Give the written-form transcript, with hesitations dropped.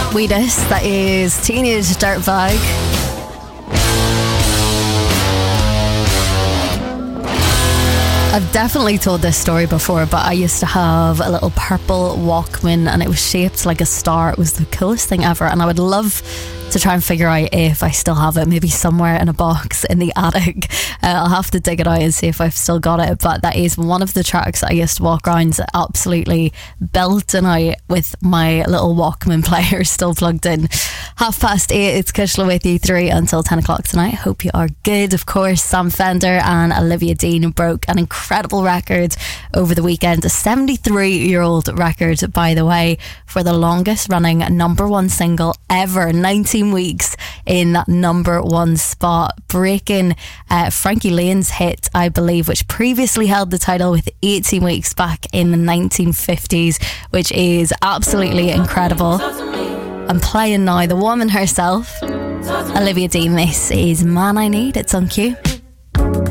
Weedus, that is Teenage Dirtbag. I've definitely told this story before, but I used to have a little purple Walkman and it was shaped like a star. It was the coolest thing ever, and I would love to try and figure out if I still have it, maybe somewhere in a box in the attic. I'll have to dig it out and see if I've still got it, but that is one of the tracks that I used to walk around absolutely belting out with my little Walkman player still plugged in. 8:30, it's Kushla with you through until 10 o'clock tonight. Hope you are good. Of course, Sam Fender and Olivia Dean broke an incredible record over the weekend, a 73-year-old record, by the way, for the longest running number one single ever, 19 weeks in that number one spot, breaking Frankie Lane's hit, I believe, which previously held the title with 18 weeks back in the 1950s, which is absolutely incredible. I'm playing now the woman herself, Olivia Dean. This is Man I Need. It's on Q.